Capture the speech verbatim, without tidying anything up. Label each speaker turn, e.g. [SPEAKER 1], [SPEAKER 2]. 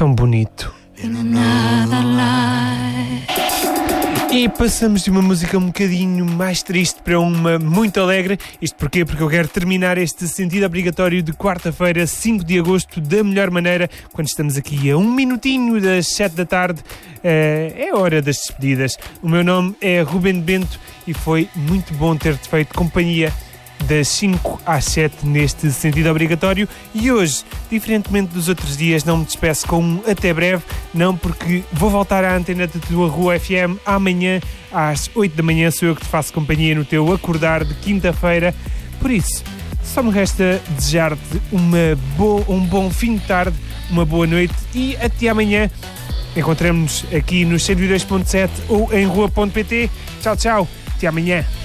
[SPEAKER 1] tão bonito. E passamos de uma música um bocadinho mais triste para uma muito alegre. Isto porquê? Porque eu quero terminar este sentido obrigatório de quarta-feira, cinco de agosto, da melhor maneira, quando estamos aqui a um minutinho das sete da tarde. Uh, é hora das despedidas. O meu nome é Ruben Bento e foi muito bom ter-te feito companhia das cinco às sete neste sentido obrigatório. E hoje, diferentemente dos outros dias, não me despeço com um até breve, não, porque vou voltar à antena da tua Rua F M amanhã às oito da manhã. Sou eu que te faço companhia no teu acordar de quinta-feira. Por isso, só me resta desejar-te uma boa, um bom fim de tarde, uma boa noite e até amanhã. Encontramos-nos aqui no cento e dois ponto sete ou em rua ponto pt. Tchau, tchau. Até amanhã.